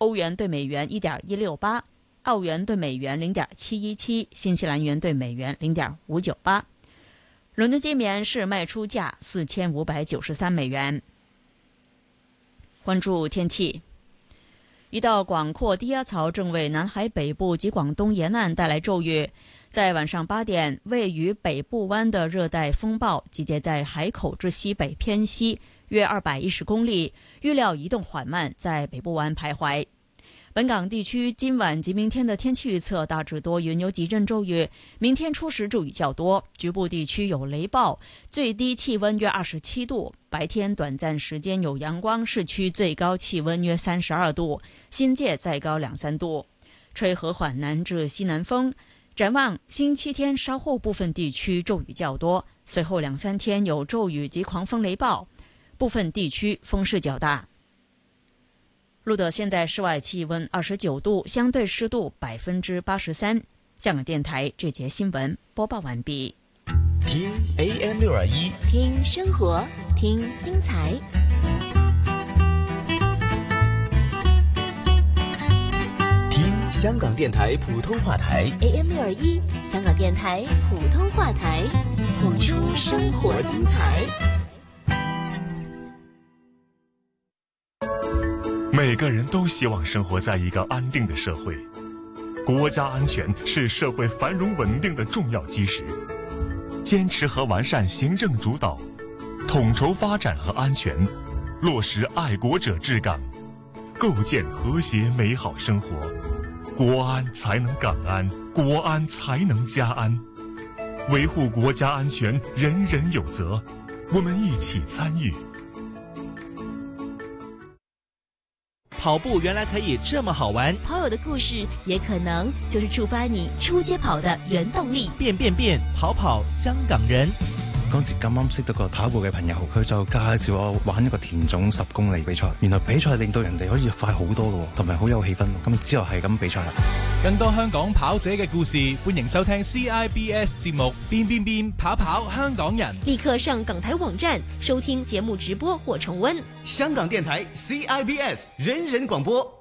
欧元对美元 1.168， 澳元对美元 0.717， 新西兰元对美元 0.598。 伦敦金棉是卖出价4593美元。关注天气，一道广阔低压槽正为南海北部及广东沿岸带来骤雨。在晚上8点，位于北部湾的热带风暴集结在海口之西北偏西约210公里，预料移动缓慢，在北部湾徘徊。本港地区今晚及明天的天气预测大致多云，有几阵骤雨，明天初时骤雨较多，局部地区有雷暴，最低气温约27度，白天短暂时间有阳光，市区最高气温约32度，新界再高2-3度，吹和缓南至西南风。展望星期天稍后部分地区骤雨较多，随后2-3天有骤雨及狂风雷暴，部分地区风势较大。录得现在室外气温29度，相对湿度83%。香港电台这节新闻播报完毕。 听 AM621， 听生活，听精彩。 听香港电台普通话台 AM621，香港电台普通话台，谱出生活精彩。 每个人都希望生活在一个安定的社会，国家安全是社会繁荣稳定的重要基石。坚持和完善行政主导，统筹发展和安全，落实爱国者治港，构建和谐美好生活，国安才能港安，国安才能家安。维护国家安全，人人有责，我们一起参与。 跑步原来可以这么好玩， 跑友的故事也可能就是触发你出街跑的原动力。 变跑跑香港人。 嗰時咁啱識到個跑步嘅朋友，佢就介紹我玩一個田總10公里比賽。原來比賽令到人哋可以快好多嘅，同埋好有氣氛。咁之後係咁比賽啦。 更多香港跑者嘅故事，歡迎收聽 CIBS 節目變跑跑香港人。 立刻上港台網站收聽節目直播或重溫。 香港電台 CIBS 人人廣播。